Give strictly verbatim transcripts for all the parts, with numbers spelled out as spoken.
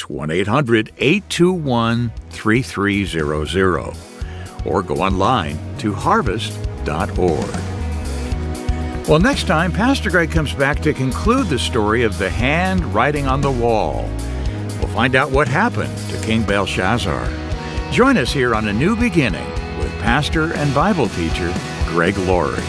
one eight hundred, eight two one, three three zero zero or go online to harvest dot org. Well, next time, Pastor Greg comes back to conclude the story of the hand writing on the wall. We'll find out what happened to King Belshazzar. Join us here on A New Beginning with pastor and Bible teacher Greg Laurie.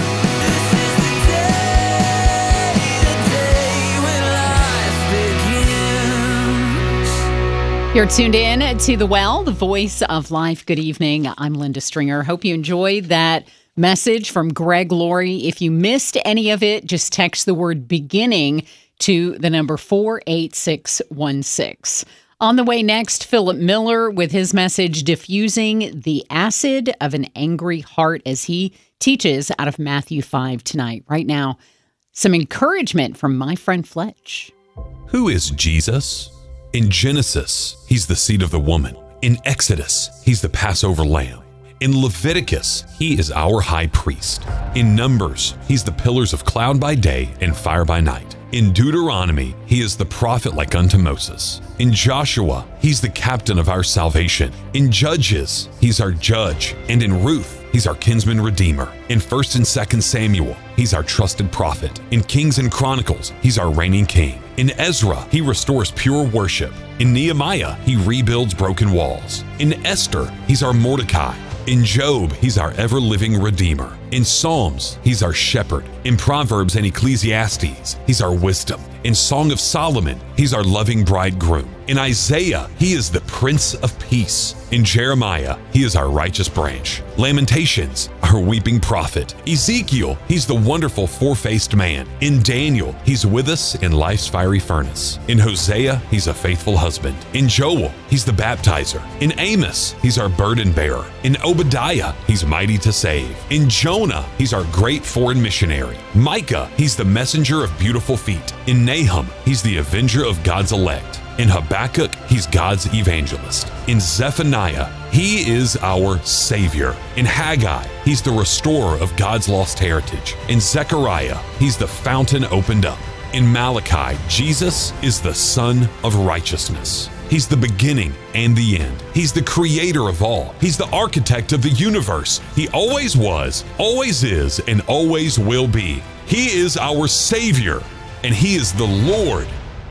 You're tuned in to The Well, the voice of life. Good evening. I'm Linda Stringer. Hope you enjoyed that message from Greg Laurie. If you missed any of it, just text the word beginning to the number four eight six one six. On the way next, Philip Miller with his message, Diffusing the Acid of an Angry Heart, as he teaches out of Matthew five tonight. Right now, some encouragement from my friend Fletch. Who is Jesus? In Genesis, he's the seed of the woman. In Exodus, he's the Passover lamb. In Leviticus, he is our high priest. In Numbers, he's the pillars of cloud by day and fire by night. In Deuteronomy, he is the prophet like unto Moses. In Joshua, he's the captain of our salvation. In Judges, he's our judge. And in Ruth, he's our kinsman redeemer. In First and Second Samuel, he's our trusted prophet. In Kings and Chronicles, he's our reigning king. In Ezra, he restores pure worship. In Nehemiah, he rebuilds broken walls. In Esther, he's our Mordecai. In Job, he's our ever-living Redeemer. In Psalms, he's our shepherd. In Proverbs and Ecclesiastes, he's our wisdom. In Song of Solomon, he's our loving bridegroom. In Isaiah, he is the Prince of Peace. In Jeremiah, he is our righteous branch. Lamentations, our weeping prophet. Ezekiel, he's the wonderful four-faced man. In Daniel, he's with us in life's fiery furnace. In Hosea, he's a faithful husband. In Joel, he's the baptizer. In Amos, he's our burden bearer. In Obadiah, he's mighty to save. In Jonah, he's our great foreign missionary. Micah, he's the messenger of beautiful feet. In Nahum, he's the avenger of God's elect. In Habakkuk, he's God's evangelist. In Zephaniah, he is our Savior. In Haggai, he's the restorer of God's lost heritage. In Zechariah, he's the fountain opened up. In Malachi, Jesus is the Son of righteousness. He's the beginning and the end. He's the creator of all. He's the architect of the universe. He always was, always is, and always will be. He is our Savior, and he is the Lord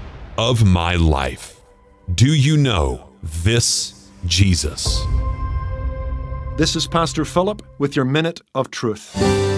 of my life. Do you know this Jesus? This is Pastor Philip with your Minute of Truth.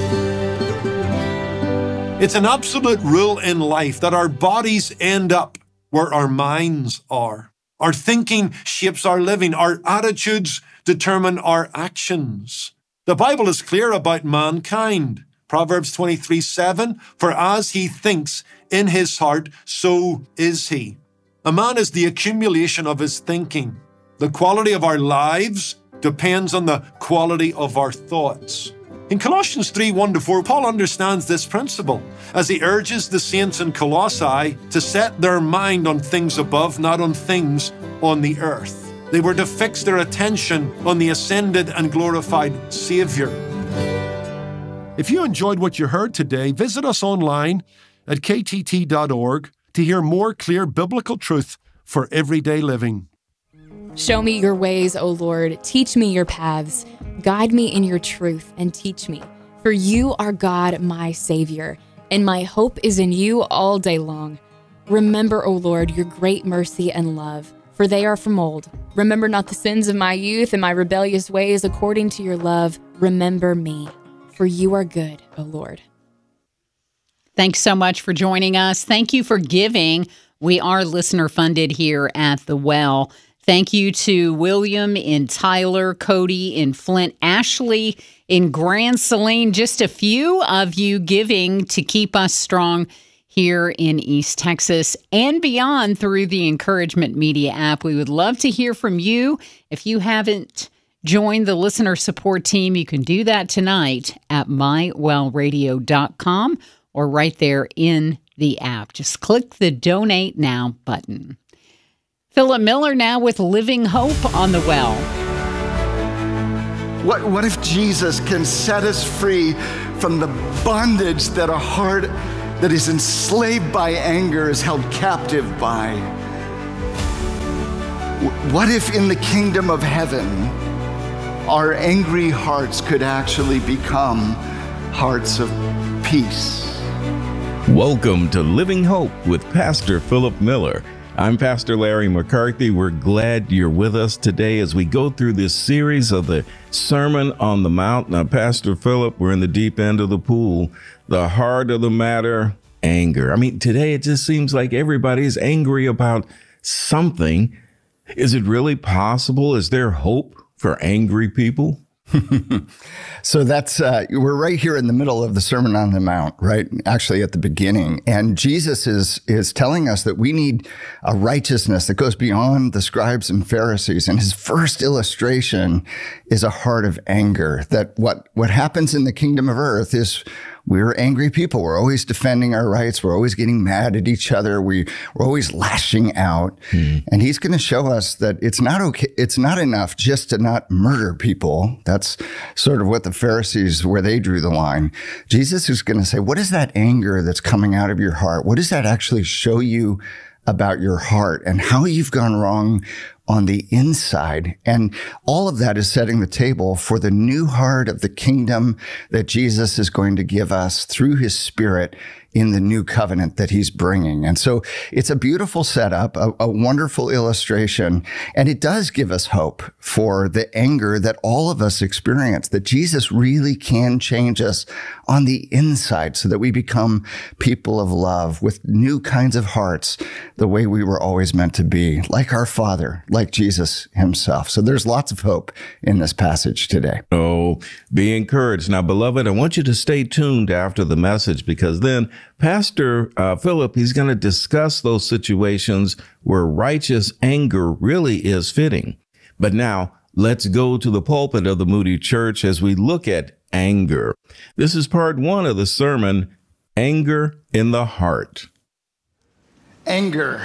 It's an absolute rule in life that our bodies end up where our minds are. Our thinking shapes our living. Our attitudes determine our actions. The Bible is clear about mankind. Proverbs twenty-three seven, for as he thinks in his heart, so is he. A man is the accumulation of his thinking. The quality of our lives depends on the quality of our thoughts. In Colossians three one to four, Paul understands this principle as he urges the saints in Colossae to set their mind on things above, not on things on the earth. They were to fix their attention on the ascended and glorified Savior. If you enjoyed what you heard today, visit us online at k t t dot org to hear more clear biblical truth for everyday living. Show me your ways, O Lord. Teach me your paths. Guide me in your truth and teach me. For you are God, my Savior, and my hope is in you all day long. Remember, O Lord, your great mercy and love, for they are from old. Remember not the sins of my youth and my rebellious ways. According to your love, remember me. For you are good, O Lord. Thanks so much for joining us. Thank you for giving. We are listener funded here at The Well. Thank you to William in Tyler, Cody in Flint, Ashley in Grand Saline. Just a few of you giving to keep us strong here in East Texas and beyond through the Encouragement Media app. We would love to hear from you. If you haven't joined the listener support team, you can do that tonight at my well radio dot com or right there in the app. Just click the Donate Now button. Philip Miller now with Living Hope on The Well. What, what if Jesus can set us free from the bondage that a heart that is enslaved by anger is held captive by? What if in the kingdom of heaven, our angry hearts could actually become hearts of peace? Welcome to Living Hope with Pastor Philip Miller. I'm Pastor Larry McCarthy. We're glad you're with us today as we go through this series of the Sermon on the Mount. Now, Pastor Philip, we're in the deep end of the pool. The heart of the matter, anger. I mean, today it just seems like everybody's angry about something. Is it really possible? Is there hope for angry people? So that's, uh, we're right here in the middle of the Sermon on the Mount, right? Actually at the beginning. And Jesus is, is telling us that we need a righteousness that goes beyond the scribes and Pharisees. And his first illustration is a heart of anger, that what, what happens in the kingdom of earth is we're angry people. We're always defending our rights. We're always getting mad at each other. We, we're always lashing out. Hmm. And he's going to show us that it's not okay. It's not enough just to not murder people. That's sort of what the Pharisees, where they drew the line. Jesus is going to say, what is that anger that's coming out of your heart? What does that actually show you about your heart and how you've gone wrong on the inside? And all of that is setting the table for the new heart of the kingdom that Jesus is going to give us through his Spirit in the new covenant that he's bringing. And so it's a beautiful setup, a, a wonderful illustration, and it does give us hope for the anger that all of us experience, that Jesus really can change us on the inside so that we become people of love with new kinds of hearts, the way we were always meant to be, like our Father, like Jesus himself. So there's lots of hope in this passage today. Oh, be encouraged. Now, beloved, I want you to stay tuned after the message, because then Pastor uh, Philip, he's going to discuss those situations where righteous anger really is fitting. But now let's go to the pulpit of the Moody Church as we look at anger. This is part one of the sermon, Anger in the Heart. Anger.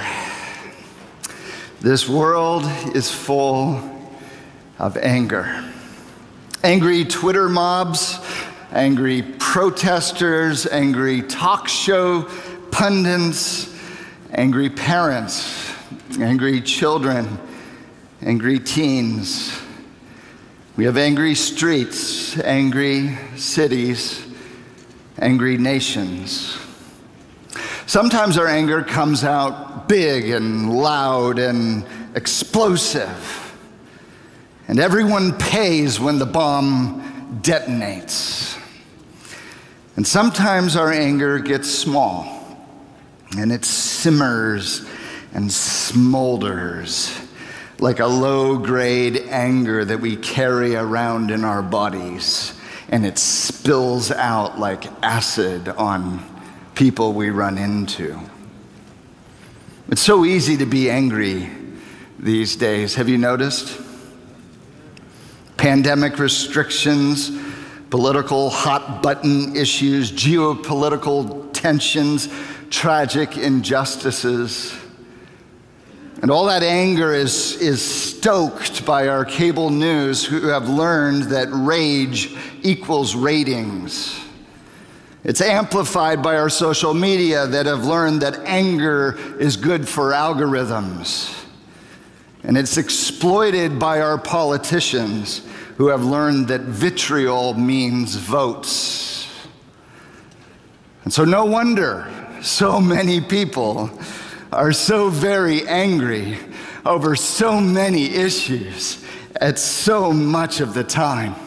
This world is full of anger. Angry Twitter mobs, angry protesters, angry talk show pundits, angry parents, angry children, angry teens. We have angry streets, angry cities, angry nations. Sometimes our anger comes out big and loud and explosive, and everyone pays when the bomb detonates. And sometimes our anger gets small, and it simmers and smolders like a low-grade anger that we carry around in our bodies, and it spills out like acid on people we run into. It's so easy to be angry these days. Have you noticed? Pandemic restrictions, political hot button issues, geopolitical tensions, tragic injustices. And all that anger is, is stoked by our cable news, who have learned that rage equals ratings. It's amplified by our social media that have learned that anger is good for algorithms. And it's exploited by our politicians, who have learned that vitriol means votes. And so no wonder so many people are so very angry over so many issues at so much of the time.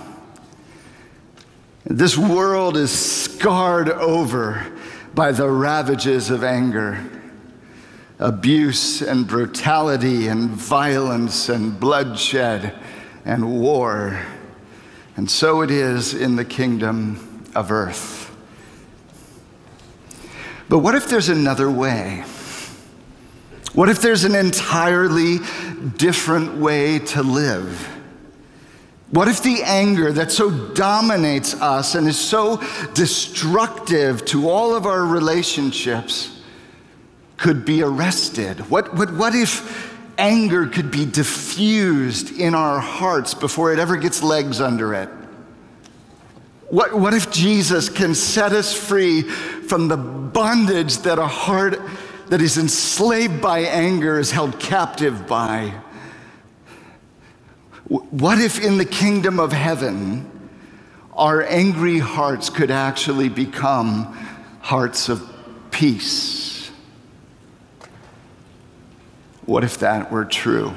This world is scarred over by the ravages of anger, abuse and brutality and violence and bloodshed and war. And so it is in the kingdom of earth. But what if there's another way? What if there's an entirely different way to live? What if the anger that so dominates us and is so destructive to all of our relationships could be arrested? What, what, what if anger could be diffused in our hearts before it ever gets legs under it? What, what if Jesus can set us free from the bondage that a heart that is enslaved by anger is held captive by? What if in the kingdom of heaven, our angry hearts could actually become hearts of peace? What if that were true?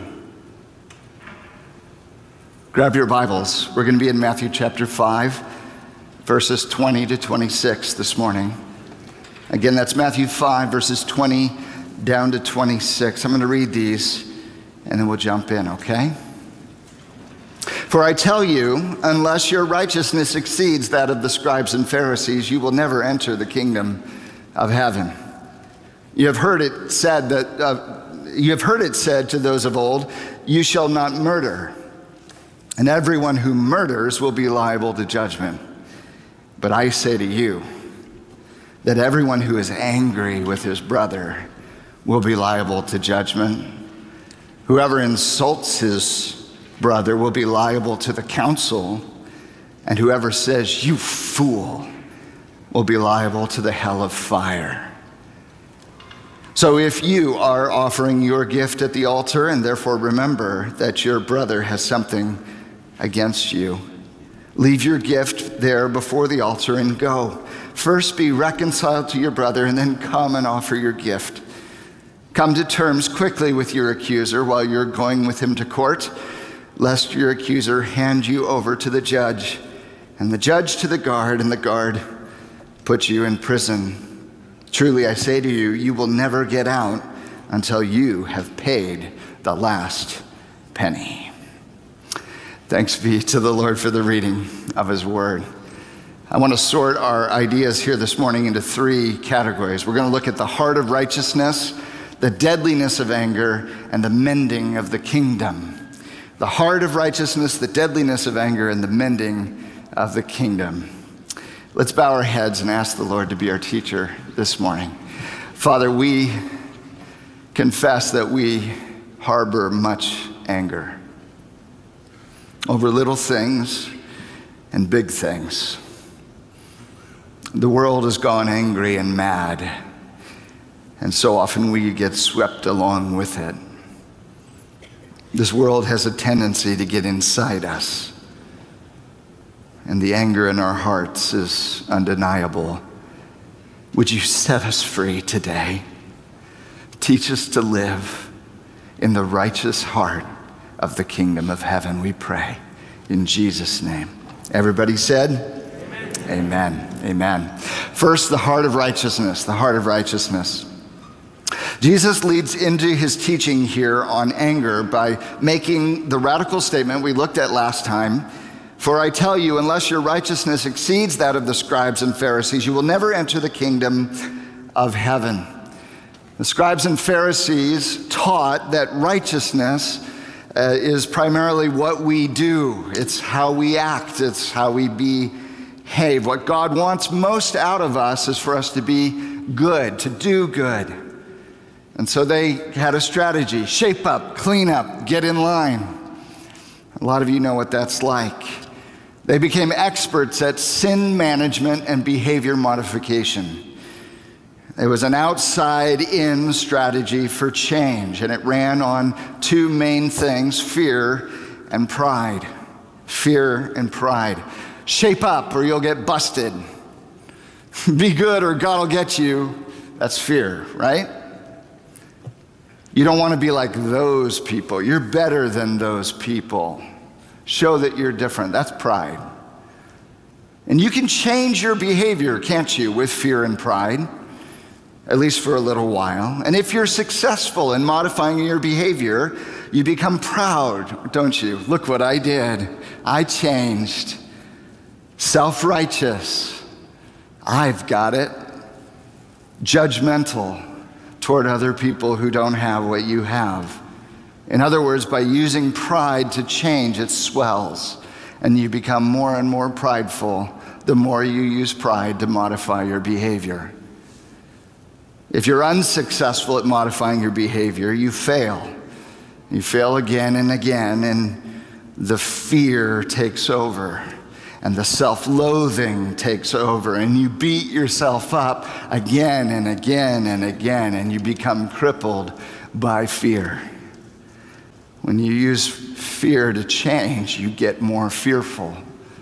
Grab your Bibles. We're going to be in Matthew chapter five, verses twenty to twenty-six this morning. Again, that's Matthew five, verses twenty down to twenty-six. I'm going to read these, and then we'll jump in, okay? For I tell you, unless your righteousness exceeds that of the scribes and Pharisees, you will never enter the kingdom of heaven. You have heard it said that uh, you have heard it said to those of old, you shall not murder, and everyone who murders will be liable to judgment. But I say to you that everyone who is angry with his brother will be liable to judgment. Whoever insults his brother will be liable to the council, and whoever says, you fool, will be liable to the hell of fire. So if you are offering your gift at the altar and therefore remember that your brother has something against you, leave your gift there before the altar and go. First be reconciled to your brother and then come and offer your gift. Come to terms quickly with your accuser while you're going with him to court, lest your accuser hand you over to the judge, and the judge to the guard, and the guard put you in prison. Truly, I say to you, you will never get out until you have paid the last penny. Thanks be to the Lord for the reading of his word. I want to sort our ideas here this morning into three categories. We're going to look at the heart of righteousness, the deadliness of anger, and the mending of the kingdom. The heart of righteousness, the deadliness of anger, and the mending of the kingdom. Let's bow our heads and ask the Lord to be our teacher this morning. Father, we confess that we harbor much anger over little things and big things. The world has gone angry and mad, and so often we get swept along with it. This world has a tendency to get inside us, and the anger in our hearts is undeniable. Would you set us free today? Teach us to live in the righteous heart of the kingdom of heaven, we pray. In Jesus' name. Everybody said? Amen. Amen. Amen. First, the heart of righteousness, the heart of righteousness. Jesus leads into his teaching here on anger by making the radical statement we looked at last time. For I tell you, unless your righteousness exceeds that of the scribes and Pharisees, you will never enter the kingdom of heaven. The scribes and Pharisees taught that righteousness uh, is primarily what we do. It's how we act. It's how we behave. What God wants most out of us is for us to be good, to do good. And so they had a strategy: shape up, clean up, get in line. A lot of you know what that's like. They became experts at sin management and behavior modification. It was an outside-in strategy for change, and it ran on two main things: fear and pride. Fear and pride. Shape up or you'll get busted. Be good or God will get you. That's fear, right? You don't want to be like those people. You're better than those people. Show that you're different. That's pride. And you can change your behavior, can't you, with fear and pride, at least for a little while. And if you're successful in modifying your behavior, you become proud, don't you? Look what I did. I changed. Self-righteous. I've got it. Judgmental toward other people who don't have what you have. In other words, by using pride to change, it swells, and you become more and more prideful the more you use pride to modify your behavior. If you're unsuccessful at modifying your behavior, you fail. You fail again and again, and the fear takes over, and the self-loathing takes over, and you beat yourself up again and again and again, and you become crippled by fear. When you use fear to change, you get more fearful.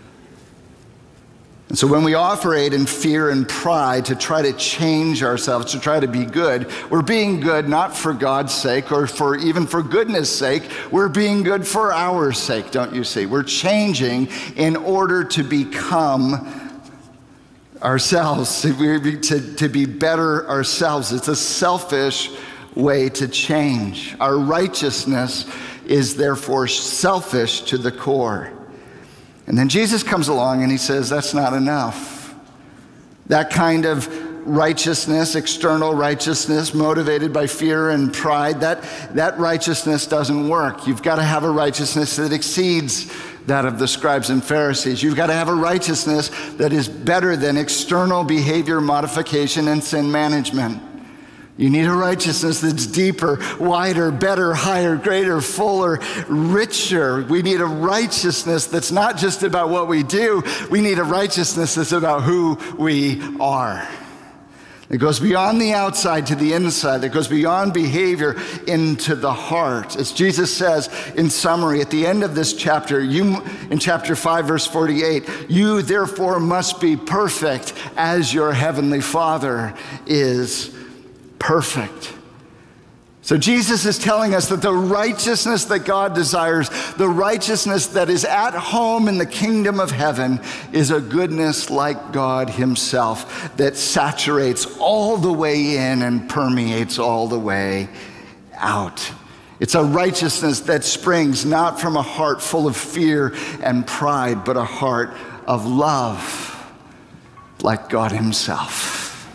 And so when we operate in fear and pride to try to change ourselves, to try to be good, we're being good not for God's sake or for even for goodness sake. We're being good for our sake, don't you see? We're changing in order to become ourselves, to be, to, to be better ourselves. It's a selfish way to change. Our righteousness is therefore selfish to the core. And then Jesus comes along and he says, that's not enough. That kind of righteousness, external righteousness, motivated by fear and pride, that, that righteousness doesn't work. You've got to have a righteousness that exceeds that of the scribes and Pharisees. You've got to have a righteousness that is better than external behavior modification and sin management. You need a righteousness that's deeper, wider, better, higher, greater, fuller, richer. We need a righteousness that's not just about what we do. We need a righteousness that's about who we are. It goes beyond the outside to the inside. It goes beyond behavior into the heart. As Jesus says in summary at the end of this chapter, you in chapter five, verse forty-eight, you therefore must be perfect as your heavenly Father is perfect. So Jesus is telling us that the righteousness that God desires, the righteousness that is at home in the kingdom of heaven, is a goodness like God himself that saturates all the way in and permeates all the way out. It's a righteousness that springs not from a heart full of fear and pride, but a heart of love like God himself.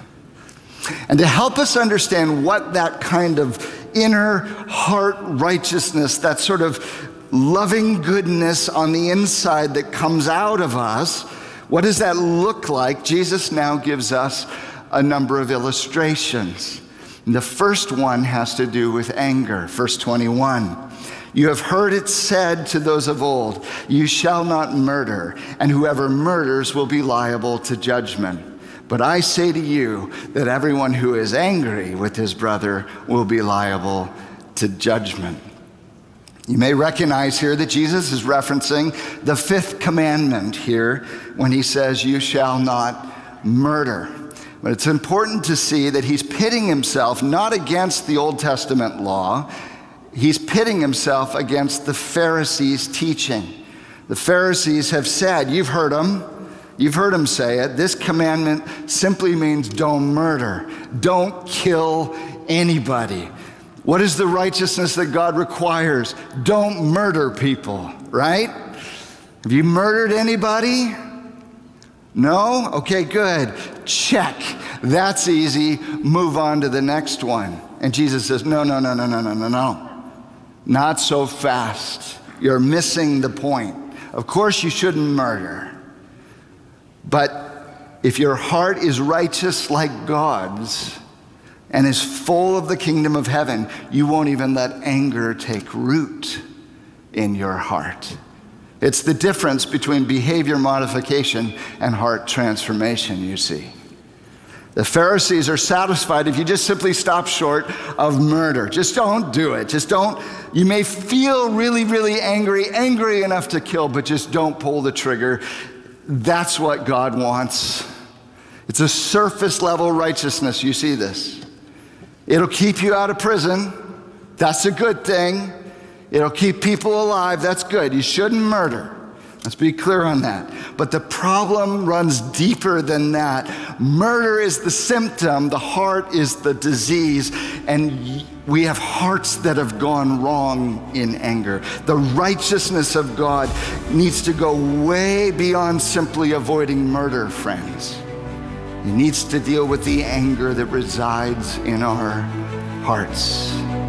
And to help us understand what that kind of inner heart righteousness, that sort of loving goodness on the inside that comes out of us, what does that look like? Jesus now gives us a number of illustrations. And the first one has to do with anger. Verse twenty-one. You have heard it said to those of old, you shall not murder, and whoever murders will be liable to judgment. But I say to you that everyone who is angry with his brother will be liable to judgment. You may recognize here that Jesus is referencing the fifth commandment here when he says, you shall not murder. But it's important to see that he's pitting himself not against the Old Testament law, he's pitting himself against the Pharisees' teaching. The Pharisees have said, you've heard them, You've heard him say it. This commandment simply means don't murder. Don't kill anybody. What is the righteousness that God requires? Don't murder people, right? Have you murdered anybody? No? Okay, good. Check. That's easy. Move on to the next one. And Jesus says, no, no, no, no, no, no, no, no. Not so fast. You're missing the point. Of course you shouldn't murder. But if your heart is righteous like God's and is full of the kingdom of heaven, you won't even let anger take root in your heart. It's the difference between behavior modification and heart transformation, you see. The Pharisees are satisfied if you just simply stop short of murder. Just don't do it. Just don't. You may feel really, really angry, angry enough to kill, but just don't pull the trigger. That's what God wants. It's a surface level righteousness. You see this. It'll keep you out of prison. That's a good thing. It'll keep people alive. That's good. You shouldn't murder. Let's be clear on that. But the problem runs deeper than that. Murder is the symptom. The heart is the disease. And we have hearts that have gone wrong in anger. The righteousness of God needs to go way beyond simply avoiding murder, friends. It needs to deal with the anger that resides in our hearts.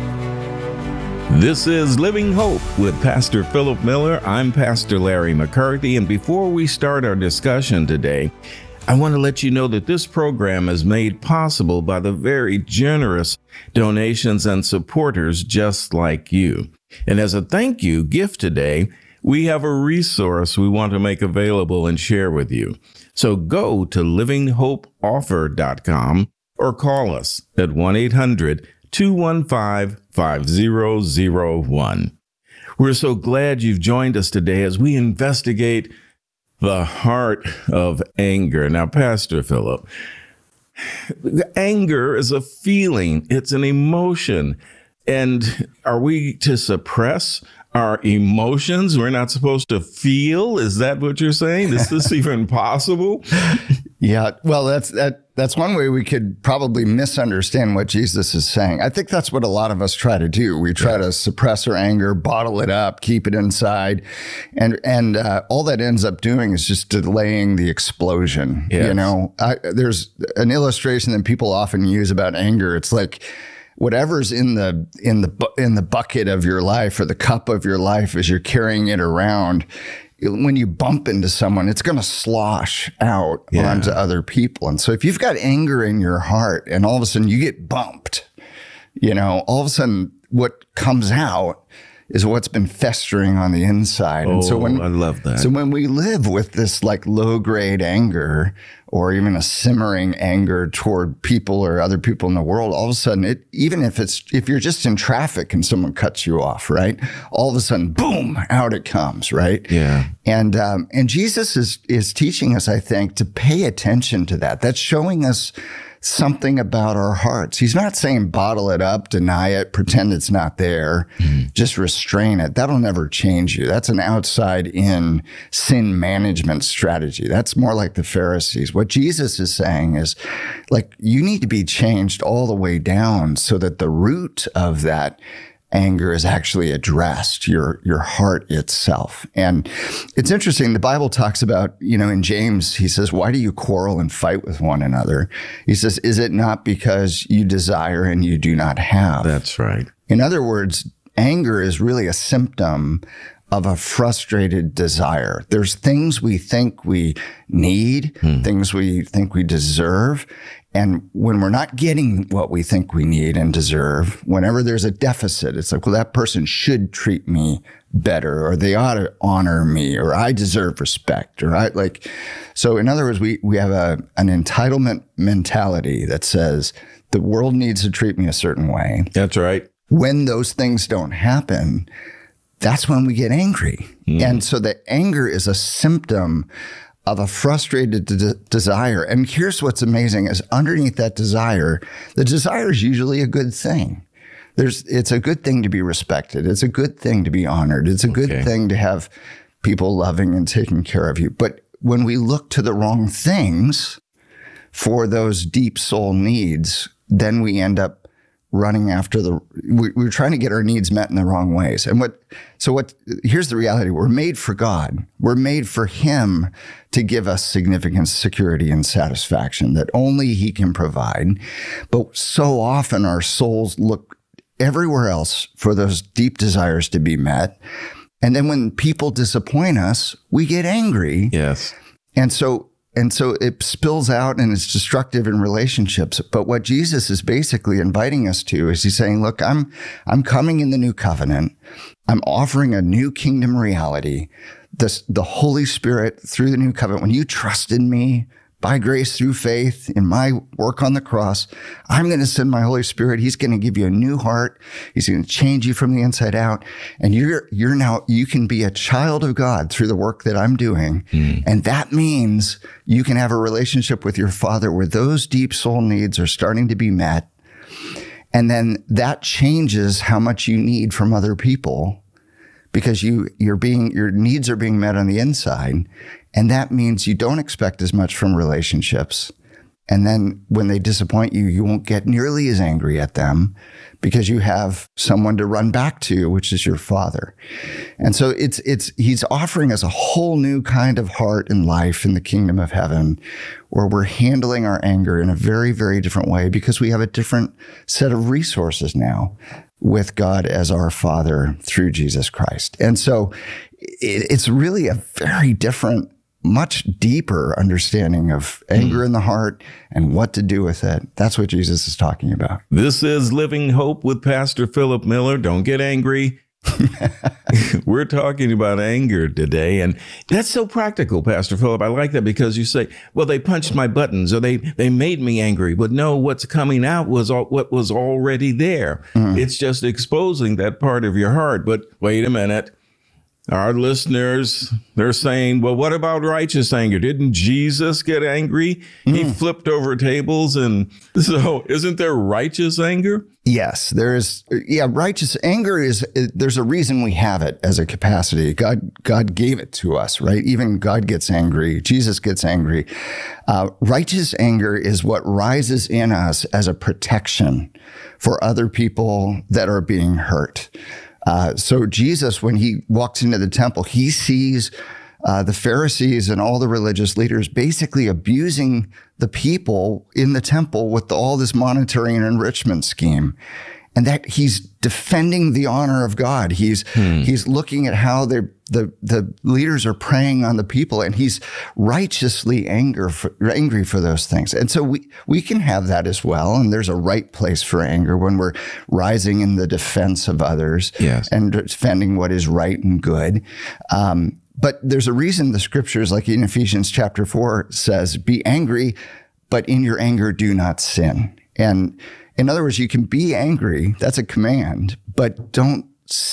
This is Living Hope with Pastor Philip Miller. I'm Pastor Larry McCarthy, and before we start our discussion today, I want to let you know that this program is made possible by the very generous donations and supporters just like you. And as a thank you gift today, we have a resource we want to make available and share with you. So go to living hope offer dot com or call us at one eight hundred two one five five zero zero one. We're so glad you've joined us today as we investigate the heart of anger. Now, Pastor Philip, anger is a feeling, it's an emotion. And are we to suppress our emotions? We're not supposed to feel? Is that what you're saying? Is this even possible? Yeah, well, that's that. That's one way we could probably misunderstand what Jesus is saying. I think that's what a lot of us try to do. We try yeah. to suppress our anger, bottle it up, keep it inside, and and uh, all that ends up doing is just delaying the explosion. Yes. You know, I, there's an illustration that people often use about anger. It's like whatever's in the in the in the bucket of your life or the cup of your life as you're carrying it around. When you bump into someone, it's going to slosh out yeah. onto other people. And so if you've got anger in your heart and all of a sudden you get bumped, you know, all of a sudden what comes out is what's been festering on the inside. Oh, and so when, I love that. So when we live with this like low grade anger or even a simmering anger toward people or other people in the world, all of a sudden it, even if it's, if you're just in traffic and someone cuts you off, right? All of a sudden, boom, out it comes, right? Yeah. And, um, and Jesus is, is teaching us, I think, to pay attention to that. That's showing us something about our hearts. He's not saying bottle it up, deny it, pretend it's not there, mm-hmm. just restrain it. That'll never change you. That's an outside in sin management strategy. That's more like the Pharisees. What Jesus is saying is like, you need to be changed all the way down so that the root of that anger is actually addressed, your your heart itself. And it's interesting, the Bible talks about, you know, in James, he says, why do you quarrel and fight with one another? He says, is it not because you desire and you do not have? That's right. In other words, anger is really a symptom of a frustrated desire. There's things we think we need, hmm. things we think we deserve. And when we're not getting what we think we need and deserve, whenever there's a deficit, it's like, well, that person should treat me better, or they ought to honor me, or I deserve respect, or I like, so in other words, we, we have a, an entitlement mentality that says the world needs to treat me a certain way. That's right. When those things don't happen, that's when we get angry. Mm. And so the anger is a symptom of a frustrated de- desire. And here's what's amazing is underneath that desire, the desire is usually a good thing. There's, it's a good thing to be respected. It's a good thing to be honored. It's a good okay. thing to have people loving and taking care of you. But when we look to the wrong things for those deep soul needs, then we end up running after the, we, we're trying to get our needs met in the wrong ways. And what, so what, here's the reality. We're made for God. We're made for Him to give us significant security and satisfaction that only He can provide. But so often our souls look everywhere else for those deep desires to be met. And then when people disappoint us, we get angry. Yes. And so And so it spills out and it's destructive in relationships. But what Jesus is basically inviting us to is He's saying, look, I'm, I'm coming in the new covenant. I'm offering a new kingdom reality. This, the Holy Spirit through the new covenant, when you trust in me by grace through faith in my work on the cross, I'm going to send my Holy Spirit. He's going to give you a new heart. He's going to change you from the inside out. And you're, you're now, you can be a child of God through the work that I'm doing. Mm. And that means you can have a relationship with your Father where those deep soul needs are starting to be met. And then that changes how much you need from other people because you, you're being, your needs are being met on the inside. And that means you don't expect as much from relationships. And then when they disappoint you, you won't get nearly as angry at them because you have someone to run back to, which is your Father. And so it's, it's, He's offering us a whole new kind of heart and life in the kingdom of heaven where we're handling our anger in a very, very different way because we have a different set of resources now with God as our Father through Jesus Christ. And so it, it's really a very different, much deeper understanding of anger mm. in the heart and what to do with it. That's what Jesus is talking about. This is Living Hope with Pastor Philip Miller. Don't get angry. We're talking about anger today, and that's so practical, Pastor Philip. I like that because you say, well, they punched my buttons or they, they made me angry. But no, what's coming out was all, what was already there. Mm. It's just exposing that part of your heart. But wait a minute. Our listeners, they're saying, well, what about righteous anger? Didn't Jesus get angry? Mm. He flipped over tables. And so isn't there righteous anger? Yes, there is. Yeah, righteous anger is, there's a reason we have it as a capacity. God, God gave it to us, right? Even God gets angry. Jesus gets angry. Uh, righteous anger is what rises in us as a protection for other people that are being hurt. Uh, so Jesus, when he walks into the temple, he sees uh, the Pharisees and all the religious leaders basically abusing the people in the temple with all this monetary and enrichment scheme. And that he's defending the honor of God. He's hmm. he's looking at how the the the leaders are preying on the people, and he's righteously anger for, angry for those things. And so we we can have that as well. And there's a right place for anger when we're rising in the defense of others, yes, and defending what is right and good. Um, but there's a reason the scriptures, like in Ephesians chapter four, says, "Be angry, but in your anger do not sin." And in other words, you can be angry. That's a command, but don't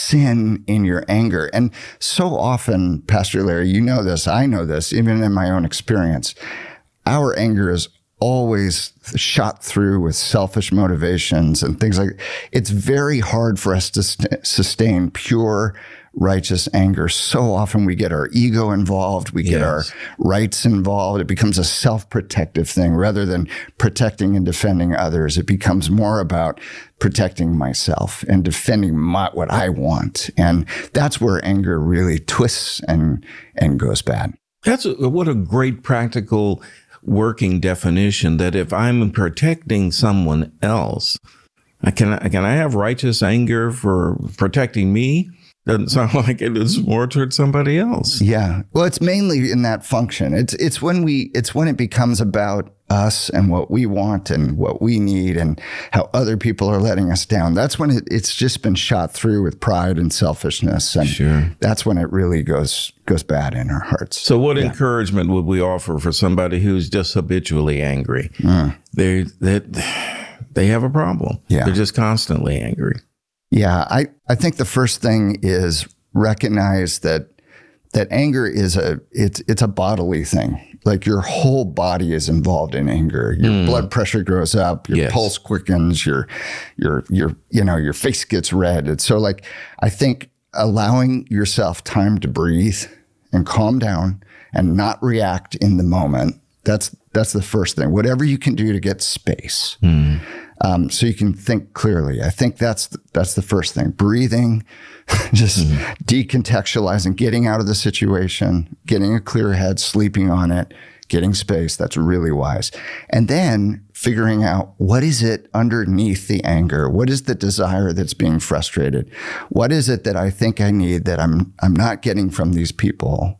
sin in your anger. And so often, Pastor Larry, you know this, I know this, even in my own experience, our anger is always shot through with selfish motivations and things like that. It's very hard for us to st- sustain pure, righteous anger. So often we get our ego involved. We get yes. our rights involved. It becomes a self-protective thing rather than protecting and defending others. It becomes more about protecting myself and defending my, what I want. And that's where anger really twists and, and goes bad. That's a, what a great practical working definition, that if I'm protecting someone else, I can, can I have righteous anger for protecting me? Doesn't sound like it is more towards somebody else. Yeah. Well, it's mainly in that function. It's it's when we it's when it becomes about us and what we want and what we need and how other people are letting us down. That's when it, it's just been shot through with pride and selfishness. And sure. that's when it really goes goes bad in our hearts. So what yeah. encouragement would we offer for somebody who's just habitually angry? Mm. They they they have a problem. Yeah. They're just constantly angry. Yeah, I, I think the first thing is recognize that that anger is a it's it's a bodily thing. Like your whole body is involved in anger. Your mm. blood pressure goes up, your yes. pulse quickens, your your your you know, your face gets red. And so like I think allowing yourself time to breathe and calm down and not react in the moment, that's that's the first thing. Whatever you can do to get space. Mm. Um, so you can think clearly. I think that's the, that's the first thing. Breathing, just mm-hmm. decontextualizing, getting out of the situation, getting a clear head, sleeping on it, getting space. That's really wise. And then figuring out what is it underneath the anger? What is the desire that's being frustrated? What is it that I think I need that I'm I'm not getting from these people?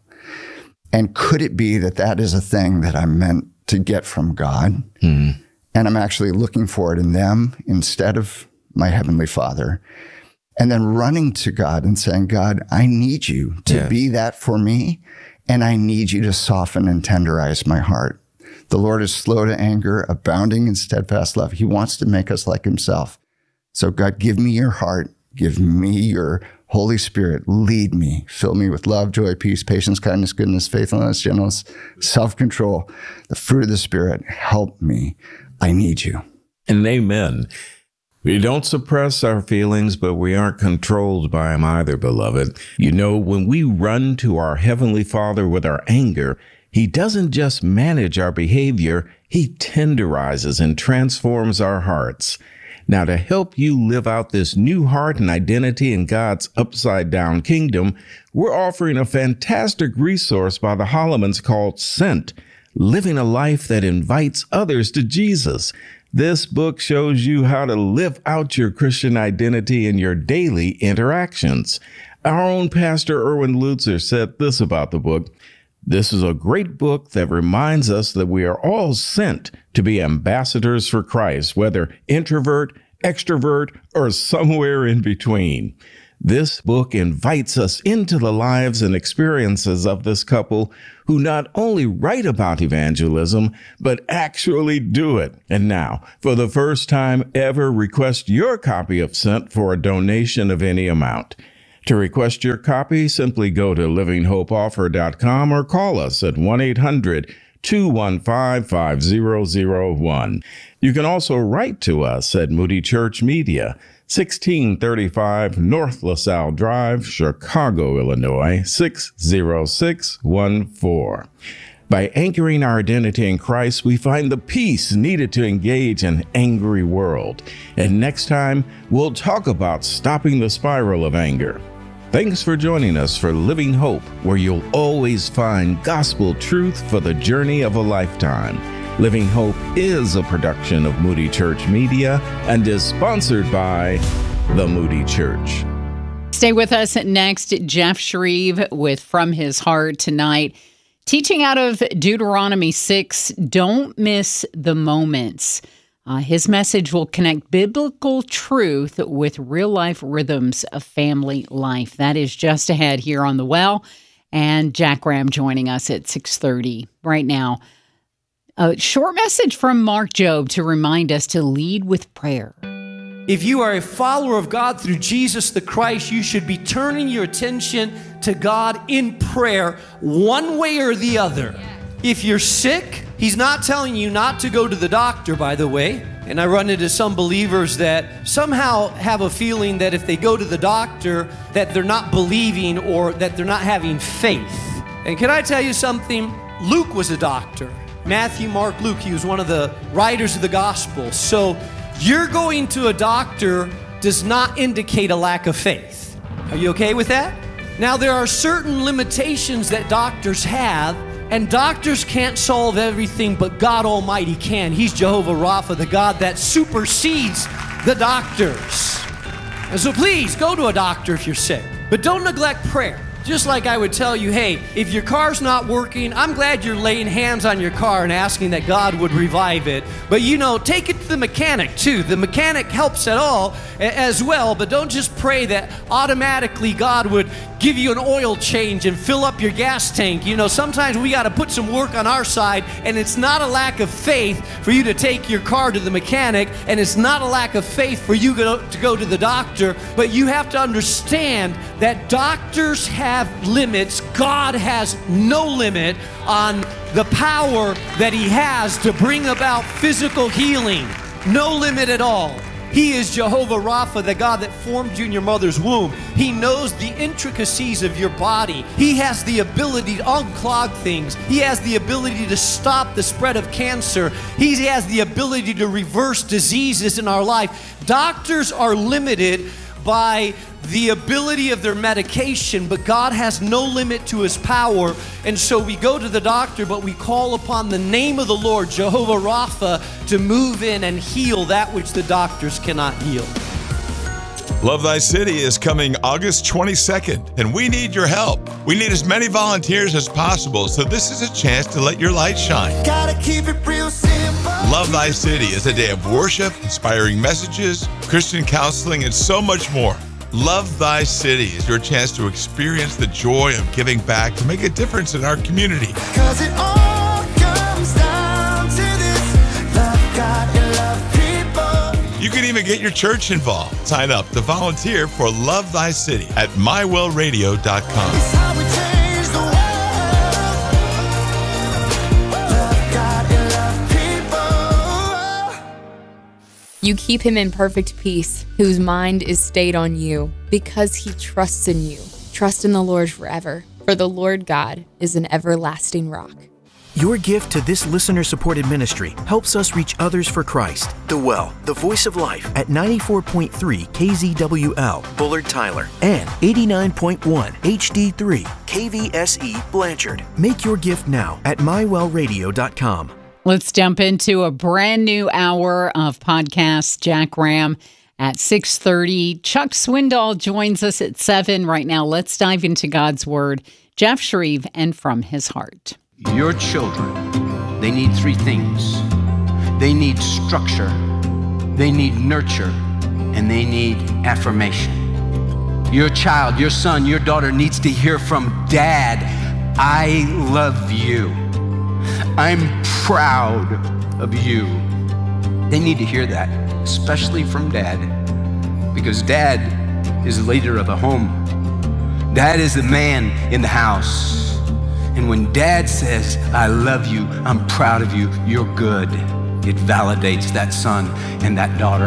And could it be that that is a thing that I'm meant to get from God? Mm. And I'm actually looking for it in them instead of my Heavenly Father. And then running to God and saying, God, I need you to yes. be that for me. And I need you to soften and tenderize my heart. The Lord is slow to anger, abounding in steadfast love. He wants to make us like himself. So God, give me your heart. Give me your Holy Spirit. Lead me. Fill me with love, joy, peace, patience, kindness, goodness, faithfulness, gentleness, self-control, the fruit of the Spirit. Help me. I need you. And amen. We don't suppress our feelings, but we aren't controlled by them either, beloved. You know, when we run to our Heavenly Father with our anger, he doesn't just manage our behavior, he tenderizes and transforms our hearts. Now, to help you live out this new heart and identity in God's upside-down kingdom, we're offering a fantastic resource by the Hollemans called Sent, Living a Life That Invites Others to Jesus. This book shows you how to live out your Christian identity in your daily interactions. Our own Pastor Erwin Lutzer said this about the book: "This is a great book that reminds us that we are all sent to be ambassadors for Christ, whether introvert, extrovert, or somewhere in between. This book invites us into the lives and experiences of this couple who not only write about evangelism, but actually do it. And now, for the first time ever, request your copy of Sent for a donation of any amount. To request your copy, simply go to living hope offer dot com or call us at one eight hundred two one five five zero zero one. You can also write to us at Moody Church Media, sixteen thirty-five North LaSalle Drive, Chicago, Illinois, six zero six one four. By anchoring our identity in Christ, we find the peace needed to engage an angry world. And next time, we'll talk about stopping the spiral of anger. Thanks for joining us for Living Hope, where you'll always find gospel truth for the journey of a lifetime. Living Hope is a production of Moody Church Media and is sponsored by the Moody Church. Stay with us next. Jeff Shreve with From His Heart tonight, teaching out of Deuteronomy six, Don't Miss the Moments. Uh, his message will connect biblical truth with real-life rhythms of family life. That is just ahead here on The Well. And Jack Graham joining us at six thirty right now. A short message from Mark Jobe to remind us to lead with prayer. If you are a follower of God through Jesus the Christ, you should be turning your attention to God in prayer one way or the other. If you're sick, He's not telling you not to go to the doctor, by the way. And I run into some believers that somehow have a feeling that if they go to the doctor, that they're not believing or that they're not having faith. And can I tell you something? Luke was a doctor. Matthew, Mark, Luke, he was one of the writers of the gospel. So you're going to a doctor does not indicate a lack of faith. Are you okay with that? Now, there are certain limitations that doctors have, and doctors can't solve everything, but God Almighty can. He's Jehovah Rapha, the God that supersedes the doctors. And so please, go to a doctor if you're sick, but don't neglect prayer. Just like I would tell you, hey, if your car's not working, I'm glad you're laying hands on your car and asking that God would revive it. But you know, take it to the mechanic too. The mechanic helps at all as well, but don't just pray that automatically God would give you an oil change and fill up your gas tank. You know, sometimes we got to put some work on our side, and it's not a lack of faith for you to take your car to the mechanic, and it's not a lack of faith for you go, to go to the doctor, but you have to understand that doctors have have limits. God has no limit on the power that He has to bring about physical healing. No limit at all. He is Jehovah Rapha, the God that formed you in your mother's womb. He knows the intricacies of your body. He has the ability to unclog things. He has the ability to stop the spread of cancer. He has the ability to reverse diseases in our life. Doctors are limited by the ability of their medication, but God has no limit to His power. And so we go to the doctor, but we call upon the name of the Lord, Jehovah Rapha, to move in and heal that which the doctors cannot heal. Love Thy City is coming August twenty-second, and we need your help. We need as many volunteers as possible, so this is a chance to let your light shine. Gotta keep it real simple. Love Thy City is a day of worship, inspiring messages, Christian counseling, and so much more. Love Thy City is your chance to experience the joy of giving back to make a difference in our community. 'Cause it all comes down to this: love God and love people. You can even get your church involved. Sign up to volunteer for Love Thy City at my well radio dot com. It's how we change the world. Love God and love people. You keep him in perfect peace, whose mind is stayed on you, because he trusts in you. Trust in the Lord forever, for the Lord God is an everlasting rock. Your gift to this listener-supported ministry helps us reach others for Christ. The Well, the voice of life, at ninety-four point three K Z W L, Bullard Tyler, and eighty-nine point one H D three K V S E, Blanchard. Make your gift now at my well radio dot com. Let's jump into a brand new hour of podcasts. Jack Graham at six thirty. Chuck Swindoll joins us at seven. Right now, let's dive into God's Word. Jeff Shreve and From His Heart. Your children, they need three things. They need structure, they need nurture, and they need affirmation. Your child, your son, your daughter needs to hear from Dad, I love you. I'm proud of you. They need to hear that, especially from Dad, because Dad is the leader of the home. Dad is the man in the house. And when Dad says, I love you, I'm proud of you, you're good, it validates that son and that daughter.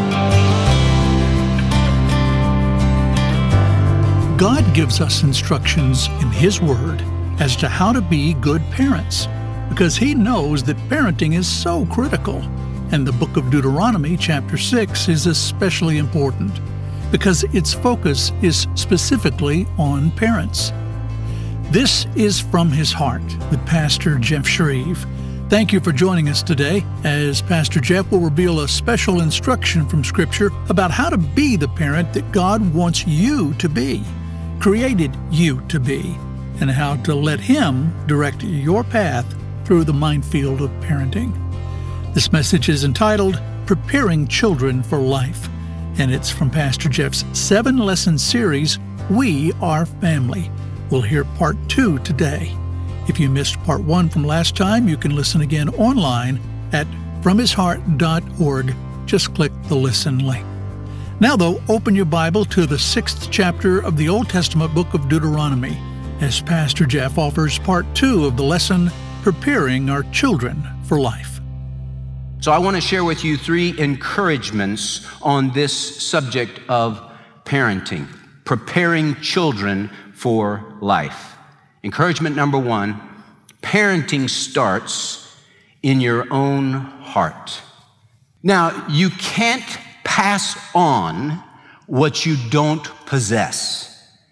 God gives us instructions in His Word as to how to be good parents, because He knows that parenting is so critical. And the book of Deuteronomy, chapter six, is especially important because its focus is specifically on parents. This is From His Heart with Pastor Jeff Shreve. Thank you for joining us today as Pastor Jeff will reveal a special instruction from Scripture about how to be the parent that God wants you to be, created you to be, and how to let Him direct your path through the minefield of parenting. This message is entitled Preparing Children for Life, and it's from Pastor Jeff's seven-lesson series, We Are Family. We'll hear part two today. If you missed part one from last time, you can listen again online at from his heart dot org. Just click the listen link. Now, though, open your Bible to the sixth chapter of the Old Testament book of Deuteronomy, as Pastor Jeff offers part two of the lesson, Preparing Our Children for Life. So I want to share with you three encouragements on this subject of parenting, preparing children for life. Encouragement number one, parenting starts in your own heart. Now, you can't pass on what you don't possess.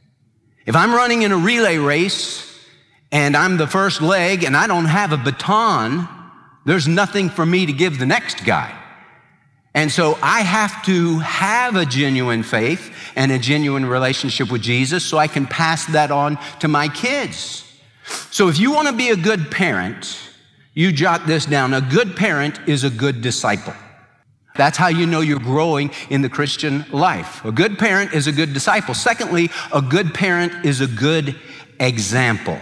If I'm running in a relay race and I'm the first leg and I don't have a baton, there's nothing for me to give the next guy. And so I have to have a genuine faith and a genuine relationship with Jesus so I can pass that on to my kids. So if you want to be a good parent, you jot this down. A good parent is a good disciple. That's how you know you're growing in the Christian life. A good parent is a good disciple. Secondly, a good parent is a good example.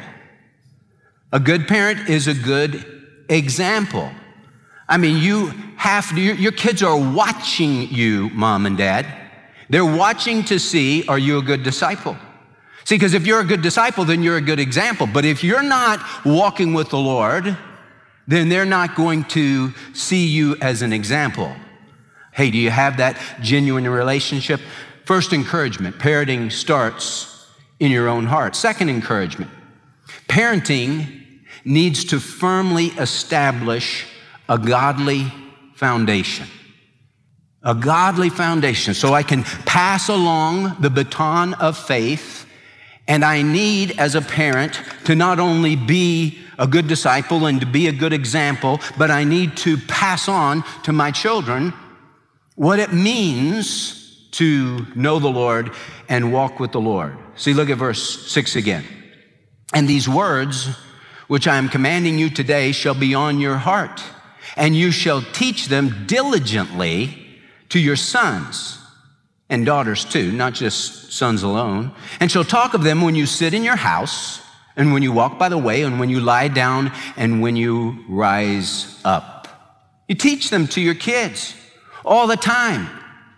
A good parent is a good example. I mean, you have to, your, your kids are watching you, mom and dad. They're watching to see, are you a good disciple? See, because if you're a good disciple, then you're a good example. But if you're not walking with the Lord, then they're not going to see you as an example. Hey, do you have that genuine relationship? First encouragement, parenting starts in your own heart. Second encouragement, parenting needs to firmly establish a godly foundation. A godly foundation, so I can pass along the baton of faith, and I need, as a parent, to not only be a good disciple and to be a good example, but I need to pass on to my children what it means to know the Lord and walk with the Lord. See, look at verse six again. And these words which I am commanding you today shall be on your heart, and you shall teach them diligently to your sons and daughters too, not just sons alone, and shall talk of them when you sit in your house, and when you walk by the way, and when you lie down, and when you rise up. You teach them to your kids all the time.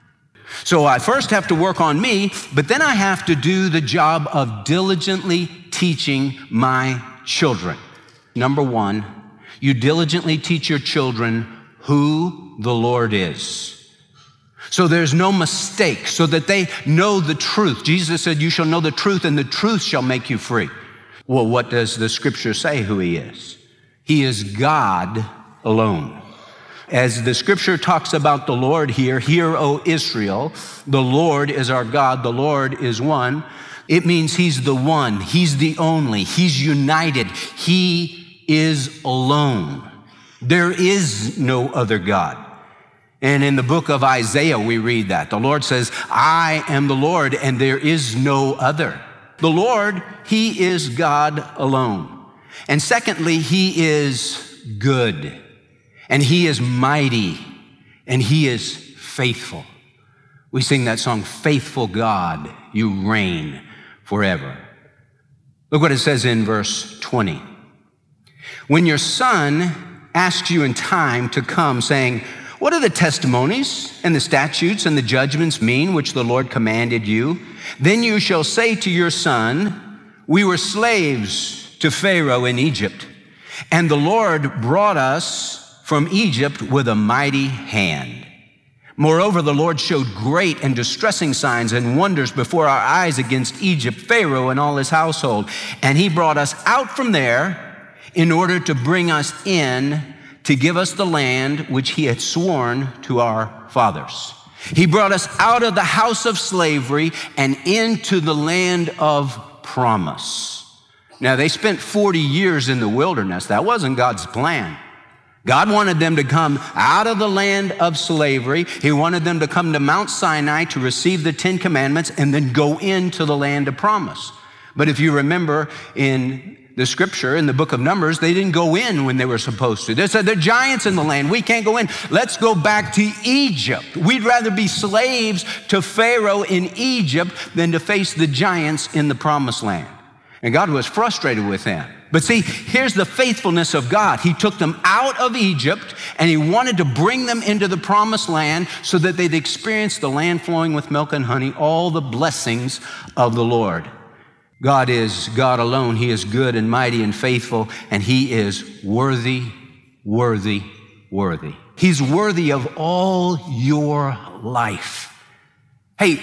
So I first have to work on me, but then I have to do the job of diligently teaching my children. Number one, you diligently teach your children who the Lord is. So there's no mistake, so that they know the truth. Jesus said, you shall know the truth, and the truth shall make you free. Well, what does the scripture say who he is? He is God alone. As the scripture talks about the Lord here, hear, O Israel, the Lord is our God, the Lord is one. It means he's the one, he's the only, he's united, he is alone. There is no other God. And in the book of Isaiah, we read that. The Lord says, I am the Lord, and there is no other. The Lord, he is God alone. And secondly, he is good, and he is mighty, and he is faithful. We sing that song, Faithful God, you reign forever. Look what it says in verse twenty. When your son asks you in time to come, saying, what do the testimonies and the statutes and the judgments mean which the Lord commanded you? Then you shall say to your son, we were slaves to Pharaoh in Egypt, and the Lord brought us from Egypt with a mighty hand. Moreover, the Lord showed great and distressing signs and wonders before our eyes against Egypt, Pharaoh and all his household. And he brought us out from there in order to bring us in to give us the land which he had sworn to our fathers. He brought us out of the house of slavery and into the land of promise. Now, they spent forty years in the wilderness. That wasn't God's plan. God wanted them to come out of the land of slavery. He wanted them to come to Mount Sinai to receive the Ten Commandments and then go into the land of promise. But if you remember in the scripture, in the book of Numbers, they didn't go in when they were supposed to. They said, there are giants in the land. We can't go in. Let's go back to Egypt. We'd rather be slaves to Pharaoh in Egypt than to face the giants in the promised land. And God was frustrated with them. But see, here's the faithfulness of God. He took them out of Egypt and he wanted to bring them into the promised land so that they'd experience the land flowing with milk and honey, all the blessings of the Lord. God is God alone. He is good and mighty and faithful, and he is worthy, worthy, worthy. He's worthy of all your life. Hey,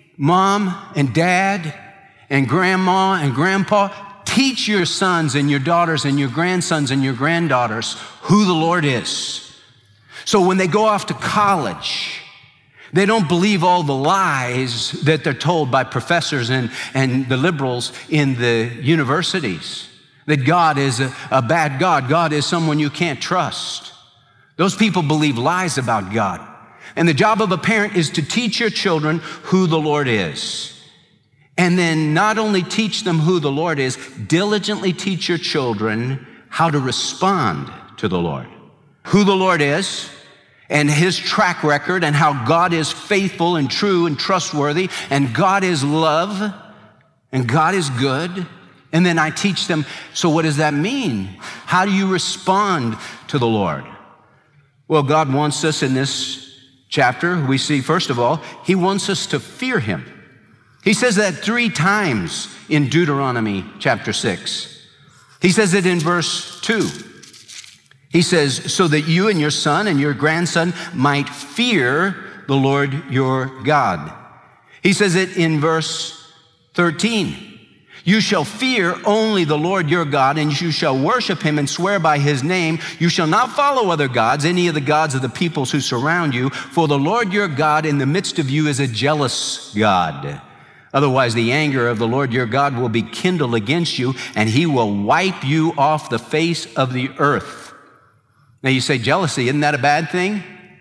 mom and dad and grandma and grandpa, teach your sons and your daughters and your grandsons and your granddaughters who the Lord is. So when they go off to college, they don't believe all the lies that they're told by professors and, and the liberals in the universities, that God is a, a bad God. God is someone you can't trust. Those people believe lies about God. And the job of a parent is to teach your children who the Lord is. And then not only teach them who the Lord is, diligently teach your children how to respond to the Lord. Who the Lord is, and his track record, and how God is faithful and true and trustworthy, and God is love, and God is good. And then I teach them, so what does that mean? How do you respond to the Lord? Well, God wants us in this chapter, we see, first of all, he wants us to fear him. He says that three times in Deuteronomy chapter six. He says it in verse two. He says, so that you and your son and your grandson might fear the Lord your God. He says it in verse thirteen. You shall fear only the Lord your God, and you shall worship him and swear by his name. You shall not follow other gods, any of the gods of the peoples who surround you, for the Lord your God in the midst of you is a jealous God. Otherwise, the anger of the Lord your God will be kindled against you, and he will wipe you off the face of the earth. Now you say, jealousy, isn't that a bad thing?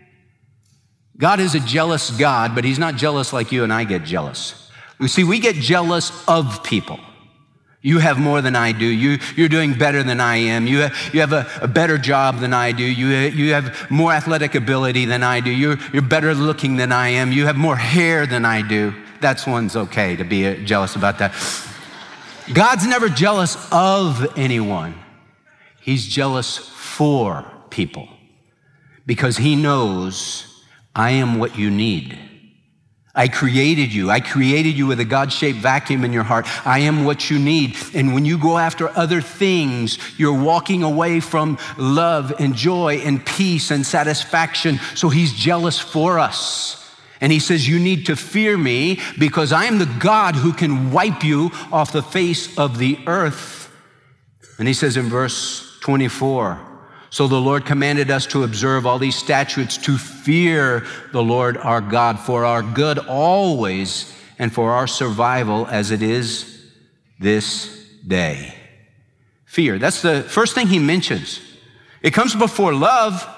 God is a jealous God, but he's not jealous like you and I get jealous. You see, we get jealous of people. You have more than I do. You, you're doing better than I am. You have, you have a, a better job than I do. You, you have more athletic ability than I do. You're, you're better looking than I am. You have more hair than I do. That's one's okay to be jealous about that. God's never jealous of anyone. He's jealous for people because he knows I am what you need. I created you. I created you with a God-shaped vacuum in your heart. I am what you need. And when you go after other things, you're walking away from love and joy and peace and satisfaction. So he's jealous for us. And he says, you need to fear me because I am the God who can wipe you off the face of the earth. And he says in verse twenty-four, so the Lord commanded us to observe all these statutes, to fear the Lord our God for our good always and for our survival as it is this day. Fear, that's the first thing he mentions. It comes before love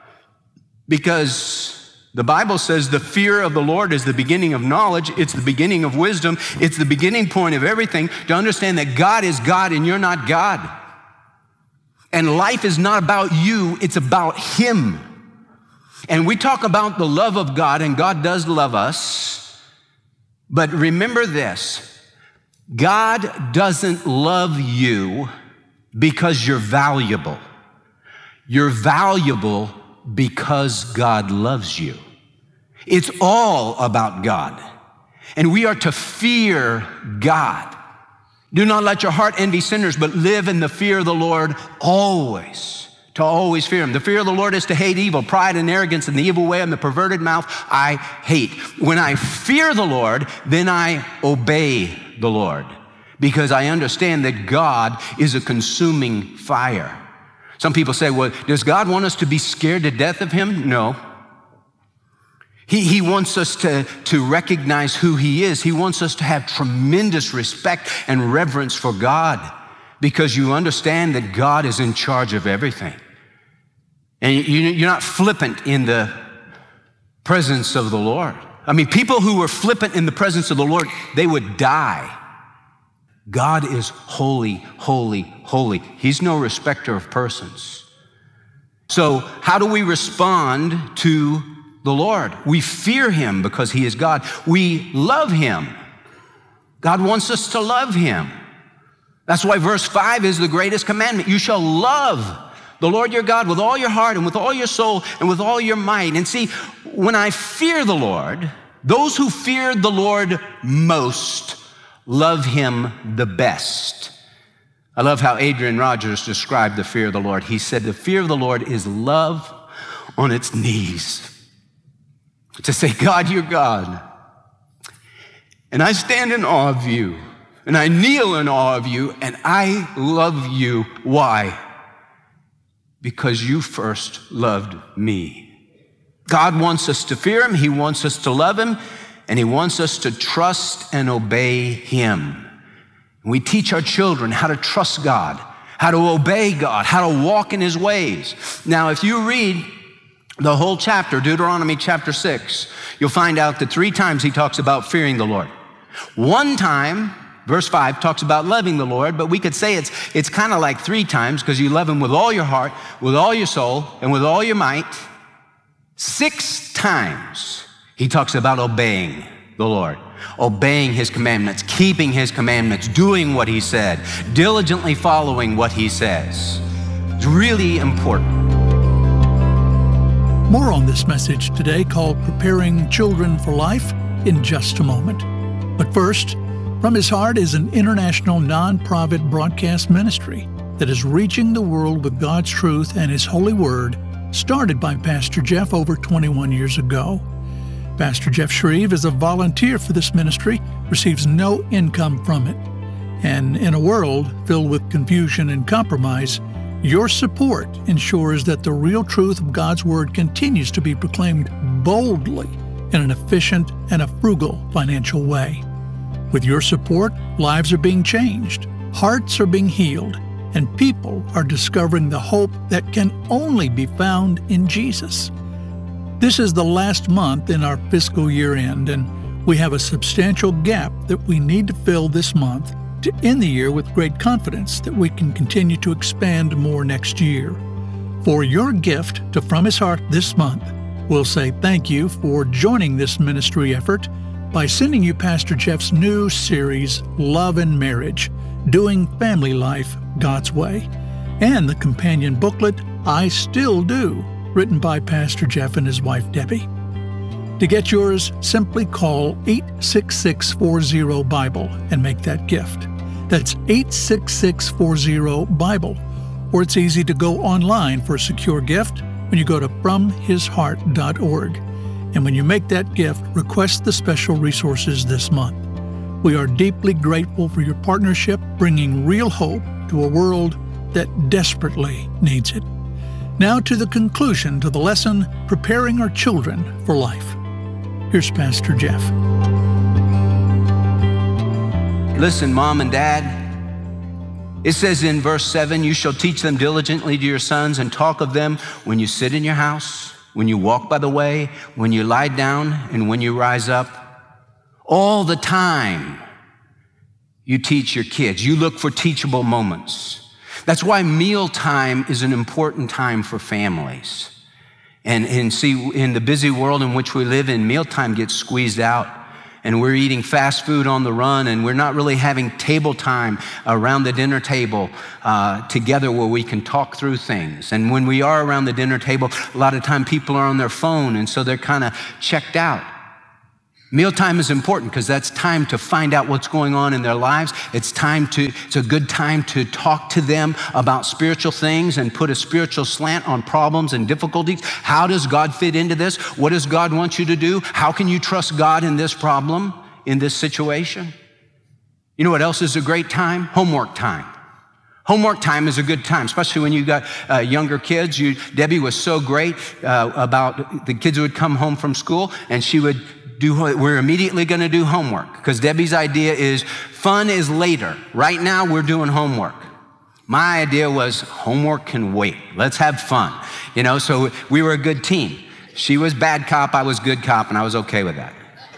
because the Bible says the fear of the Lord is the beginning of knowledge. It's the beginning of wisdom. It's the beginning point of everything, to understand that God is God and you're not God. And life is not about you, it's about him. And we talk about the love of God, and God does love us. But remember this, God doesn't love you because you're valuable. You're valuable because God loves you. It's all about God. And we are to fear God. Do not let your heart envy sinners, but live in the fear of the Lord always. To always fear him. The fear of the Lord is to hate evil, pride and arrogance and the evil way and the perverted mouth I hate. When I fear the Lord, then I obey the Lord, because I understand that God is a consuming fire. Some people say, well, does God want us to be scared to death of him? No. He, he wants us to, to recognize who he is. He wants us to have tremendous respect and reverence for God, because you understand that God is in charge of everything. And you, you're not flippant in the presence of the Lord. I mean, people who were flippant in the presence of the Lord, they would die. God is holy, holy, holy. He's no respecter of persons. So how do we respond to the Lord? We fear him because he is God. We love him. God wants us to love him. That's why verse five is the greatest commandment. You shall love the Lord your God with all your heart and with all your soul and with all your might. And see, when I fear the Lord, those who fear the Lord most love him the best. I love how Adrian Rogers described the fear of the Lord. He said, the fear of the Lord is love on its knees. To say, God, you're God. And I stand in awe of you. And I kneel in awe of you. And I love you. Why? Because you first loved me. God wants us to fear him. He wants us to love him. And he wants us to trust and obey him. We teach our children how to trust God, how to obey God, how to walk in his ways. Now, if you read the whole chapter, Deuteronomy chapter six, you'll find out that three times he talks about fearing the Lord. One time, verse five, talks about loving the Lord, but we could say it's, it's kind of like three times, because you love him with all your heart, with all your soul, and with all your might. Six times he talks about obeying the Lord, obeying his commandments, keeping his commandments, doing what he said, diligently following what he says. It's really important. More on this message today, called Preparing Children for Life, in just a moment. But first, From His Heart is an international non-profit broadcast ministry that is reaching the world with God's truth and his holy word, started by Pastor Jeff over twenty-one years ago. Pastor Jeff Shreve is a volunteer for this ministry, receives no income from it. And in a world filled with confusion and compromise, your support ensures that the real truth of God's Word continues to be proclaimed boldly in an efficient and a frugal financial way. With your support, lives are being changed, hearts are being healed, and people are discovering the hope that can only be found in Jesus. This is the last month in our fiscal year end, and we have a substantial gap that we need to fill this month to end the year with great confidence that we can continue to expand more next year. For your gift to From His Heart this month, we'll say thank you for joining this ministry effort by sending you Pastor Jeff's new series, Love and Marriage, Doing Family Life God's Way, and the companion booklet, I Still Do, written by Pastor Jeff and his wife Debbie. To get yours, simply call eight six six four zero Bible and make that gift. That's eight six six four zero Bible. Or it's easy to go online for a secure gift when you go to from his heart dot org. And when you make that gift, request the special resources this month. We are deeply grateful for your partnership, bringing real hope to a world that desperately needs it. Now to the conclusion to the lesson, Preparing Our Children for Life. Here's Pastor Jeff. Listen, Mom and Dad, it says in verse seven, you shall teach them diligently to your sons and talk of them when you sit in your house, when you walk by the way, when you lie down, and when you rise up. All the time you teach your kids. You look for teachable moments. That's why mealtime is an important time for families. And, and see, in the busy world in which we live in, mealtime gets squeezed out. And we're eating fast food on the run, and we're not really having table time around the dinner table uh, together where we can talk through things. And when we are around the dinner table, a lot of time people are on their phone, and so they're kind of checked out. Mealtime is important because that's time to find out what's going on in their lives. It's time to, it's a good time to talk to them about spiritual things and put a spiritual slant on problems and difficulties. How does God fit into this? What does God want you to do? How can you trust God in this problem, in this situation? You know what else is a great time? Homework time. Homework time is a good time, especially when you got uh, younger kids. You, Debbie was so great uh, about the kids who would come home from school, and she would do, we're immediately going to do homework, because Debbie's idea is fun is later. Right now, we're doing homework. My idea was homework can wait. Let's have fun. You know, so we were a good team. She was bad cop, I was good cop, and I was okay with that.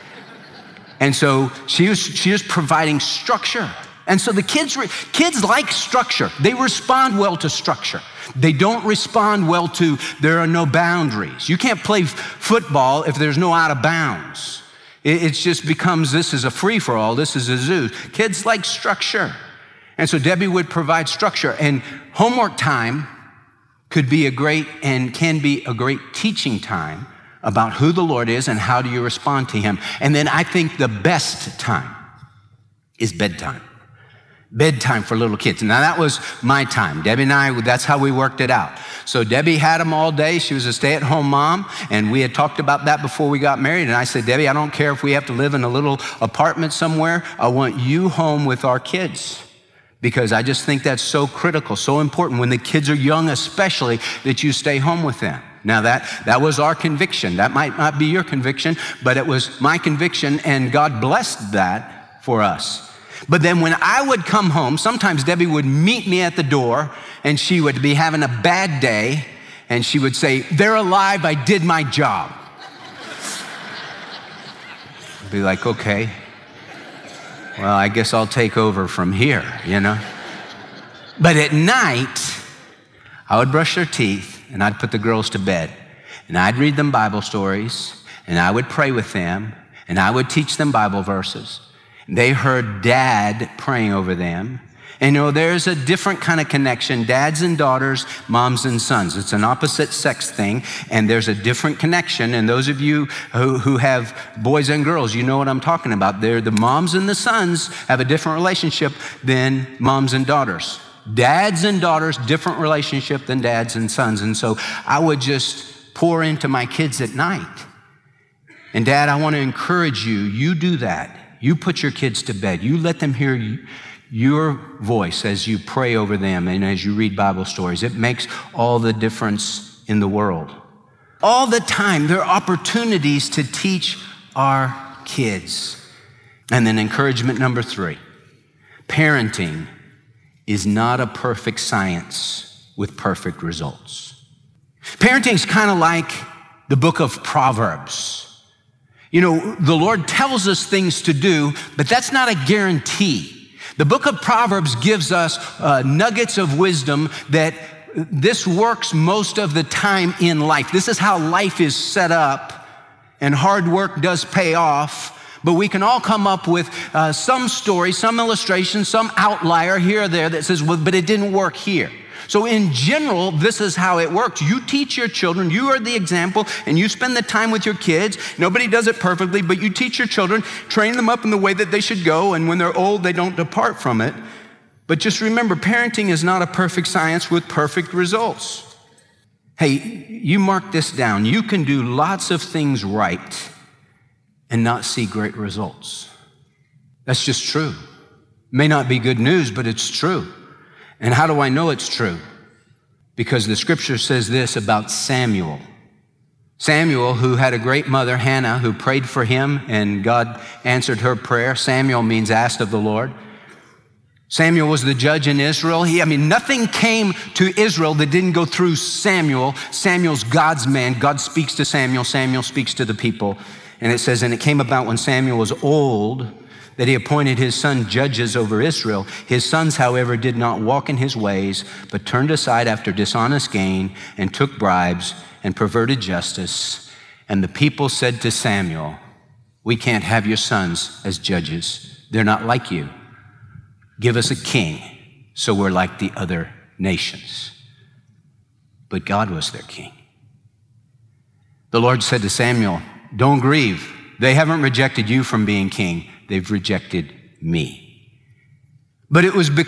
And so she was, she was providing structure. And so the kids, kids like structure. They respond well to structure. They don't respond well to there are no boundaries. You can't play f- football if there's no out of bounds. It, it just becomes, this is a free-for-all, this is a zoo. Kids like structure. And so Debbie would provide structure. And homework time could be a great and can be a great teaching time about who the Lord is and how do you respond to him. And then I think the best time is bedtime. Bedtime for little kids. Now that was my time. Debbie and I, that's how we worked it out. So Debbie had them all day. She was a stay-at-home mom, and we had talked about that before we got married. And I said, Debbie, I don't care if we have to live in a little apartment somewhere. I want you home with our kids, because I just think that's so critical, so important when the kids are young, especially, that you stay home with them. Now that, that was our conviction. That might not be your conviction, but it was my conviction, and God blessed that for us. But then when I would come home, sometimes Debbie would meet me at the door, and she would be having a bad day, and she would say, they're alive, I did my job. I'd be like, okay, well, I guess I'll take over from here, you know? But at night, I would brush their teeth, and I'd put the girls to bed, and I'd read them Bible stories, and I would pray with them, and I would teach them Bible verses. They heard dad praying over them. And you know, there's a different kind of connection, dads and daughters, moms and sons. It's an opposite sex thing, and there's a different connection. And those of you who, who have boys and girls, you know what I'm talking about. They're the moms and the sons have a different relationship than moms and daughters. Dads and daughters, different relationship than dads and sons. And so I would just pour into my kids at night. And Dad, I want to encourage you, you do that. You put your kids to bed. You let them hear you, your voice as you pray over them and as you read Bible stories. It makes all the difference in the world. All the time, there are opportunities to teach our kids. And then encouragement number three, parenting is not a perfect science with perfect results. Parenting is kind of like the book of Proverbs. You know, the Lord tells us things to do, but that's not a guarantee. The book of Proverbs gives us uh, nuggets of wisdom that this works most of the time in life. This is how life is set up, and hard work does pay off, but we can all come up with uh, some story, some illustration, some outlier here or there that says, well, but it didn't work here. So in general, this is how it works. You teach your children, you are the example, and you spend the time with your kids. Nobody does it perfectly, but you teach your children, train them up in the way that they should go, and when they're old, they don't depart from it. But just remember, parenting is not a perfect science with perfect results. Hey, you mark this down. You can do lots of things right and not see great results. That's just true. May not be good news, but it's true. And how do I know it's true? Because the scripture says this about Samuel. Samuel, who had a great mother, Hannah, who prayed for him, and God answered her prayer. Samuel means asked of the Lord. Samuel was the judge in Israel. He, I mean, nothing came to Israel that didn't go through Samuel. Samuel's God's man. God speaks to Samuel. Samuel speaks to the people. And it says, and it came about when Samuel was old, that he appointed his son judges over Israel. His sons, however, did not walk in his ways, but turned aside after dishonest gain and took bribes and perverted justice. And the people said to Samuel, we can't have your sons as judges. They're not like you. Give us a king so we're like the other nations. But God was their king. The Lord said to Samuel, don't grieve. They haven't rejected you from being king. They've rejected me. But it was because